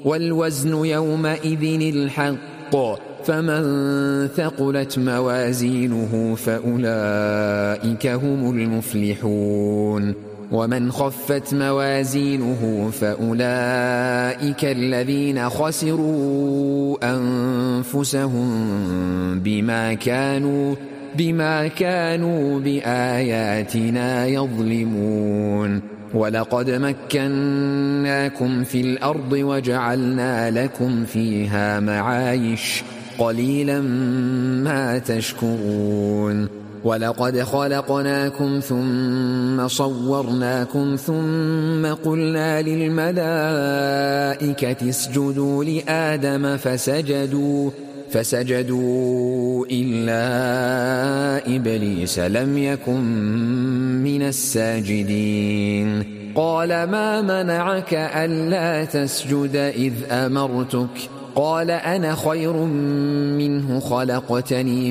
والوزن يومئذ الحق فمن ثقلت موازينه فأولئك هم المفلحون ومن خفت موازينه فأولئك الذين خسروا أنفسهم بما كانوا بآياتنا يظلمون ولقد مكناكم في الأرض وجعلنا لكم فيها معايش قليلا ما تشكرون ولقد خلقناكم ثم صورناكم ثم قلنا للملائكة اسجدوا لآدم فسجدوا إلا إبليس لم يكن من الساجدين قال ما منعك ألا تسجد إذ أمرتك قال أنا خير منه خلقتني